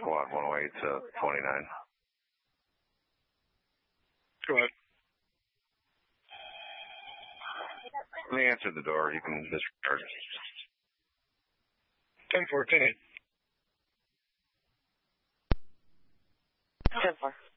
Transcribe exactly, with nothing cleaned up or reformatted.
squad one oh eight to twenty-nine. Go ahead. Let me answer the door. You can disregard. ten four, ten eight. ten four.